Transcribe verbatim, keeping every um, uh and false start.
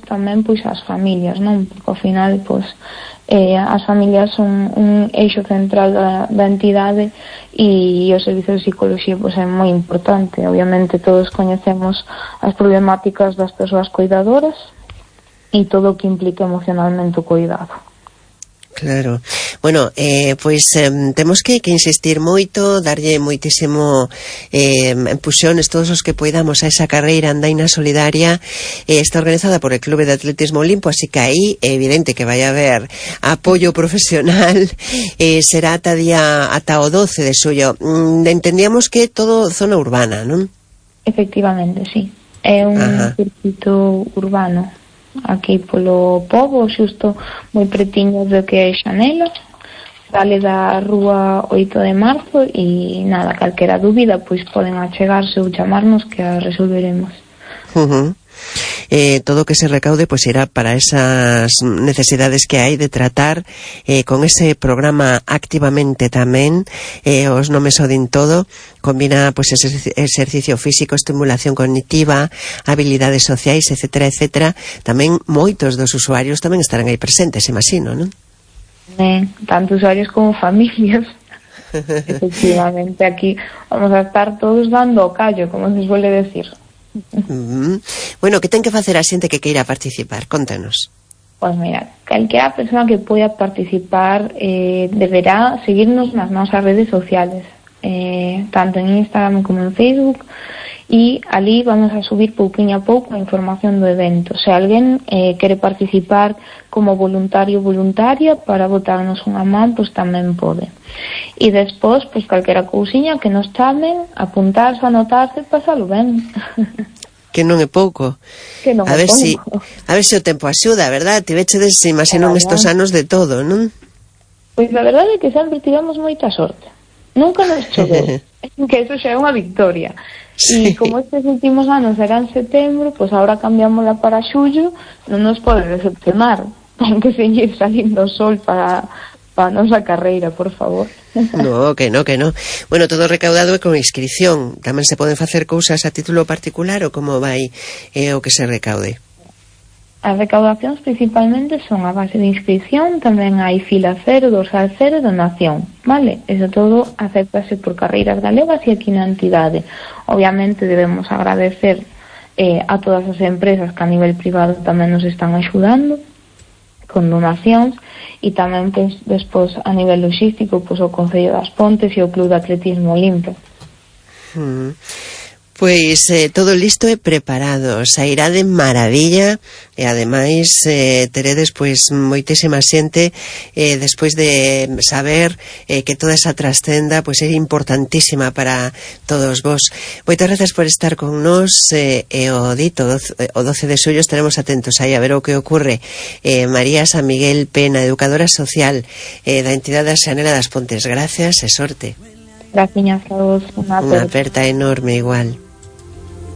tamén pois as familias, non? Porque ao final pois eh, as familias son un eixo central da, da entidade e o servizo de psicología pois é moi importante. Obviamente todos coñecemos as problemáticas das persoas cuidadoras e todo o que implica emocionalmente o cuidado. Claro. Bueno, eh, pois eh, temos que, que insistir moito, darlle moitísimo eh, empuxones todos os que poidamos a esa carreira andaina solidaria. Eh, está organizada por el Clube de Atletismo Olimpo, así que aí é evidente que vai haber apoio profesional. Eh, será ata día ata o doce de xullo. Mm, entendíamos que todo zona urbana, non? Efectivamente, sí. É un Ajá. circuito urbano aquí polo pobo, xusto moi pretiño do que é Xanela, sale da rúa oito de marzo e nada, calquera dúbida pois poden achegarse ou chamarnos que a resolveremos. Uh-huh. Eh, todo o que se recaude pois irá para esas necesidades que hai de tratar eh, con ese programa activamente tamén. Eh, os nomes o din todo, combina pois exercicio físico, estimulación cognitiva, habilidades sociais, etcétera, etcétera. Tamén moitos dos usuarios tamén estarán aí presentes, imagino, non? Eh, tanto usuarios como familias. Efectivamente, aquí vamos a estar todos dando o callo, como se suele decir. Mm-hmm. Bueno, que ten que facer a xente que queira participar? Contanos. Pois mira, calquera persona que poida participar eh, deberá seguirnos nas nosas redes sociales, eh, tanto en Instagram como en Facebook, e ali vamos a subir pouquinho a pouco a información do evento. Se alguén eh, quere participar como voluntario ou voluntaria para botarnos unha man, pois tamén pode. E despois, pois calquera cousiña que nos chamen, apuntarse, anotarse, pasalo ben. Que non é pouco. Que non a é ver pouco. si, a ver se o tempo axuda, verdad? Tivechedes, imagino, estos anos de todo, non? Pois a verdade é que sempre tivemos moita sorte. Nunca nos choveu. Que eso xa é unha victoria. Sí. E como estes últimos anos eran setembro, pois agora cambiámosla para xullo, non nos pode decepcionar. Aunque seguir salindo o sol para para a nosa carreira, por favor. No, que no, que no. Bueno, todo recaudado é con inscripción. Tamén se poden facer cousas a título particular ou como vai eh, o que se recaude? As recaudacións principalmente son a base de inscripción, tamén hai fila cero, dorsal cero e donación, vale? Eso todo acéptase por Carreiras Galegas e aquí na entidade. Obviamente debemos agradecer eh, a todas as empresas que a nivel privado tamén nos están axudando con donacións e tamén pois, despois a nivel logístico pois, o Concello das Pontes e o Club de Atletismo Olimpo. Mm. Pois eh, todo listo e preparado, sairá de maravilla e ademais eh, teredes pois moitísima xente eh, despois de saber eh, que toda esa trascenda pois é importantísima para todos vos. Moitas grazas por estar con nós eh, e o dito o doce de xullo estaremos atentos aí a ver o que ocorre. eh, María San Miguel Pena, educadora social eh, da entidade da Xanela das Pontes, gracias e sorte. Gracias a vos, unha aperta. Unha aperta enorme igual.